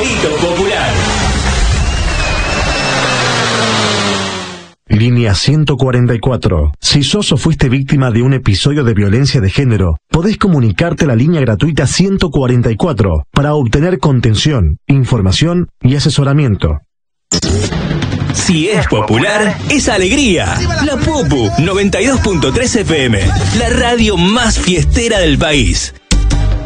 favorito popular. Línea 144. Si sos o fuiste víctima de un episodio de violencia de género, podés comunicarte a la línea gratuita 144 para obtener contención, información y asesoramiento. Si es popular, es alegría. La Popu 92.3 FM, la radio más fiestera del país.